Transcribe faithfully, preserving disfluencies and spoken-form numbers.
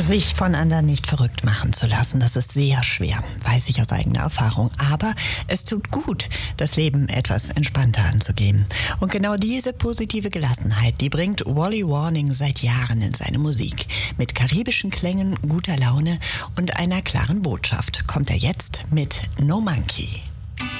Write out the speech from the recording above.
Sich von anderen nicht verrückt machen zu lassen, das ist sehr schwer, weiß ich aus eigener Erfahrung. Aber es tut gut, das Leben etwas entspannter anzugehen. Und genau diese positive Gelassenheit, die bringt Wally Warning seit Jahren in seine Musik. Mit karibischen Klängen, guter Laune und einer klaren Botschaft kommt er jetzt mit No Monkey.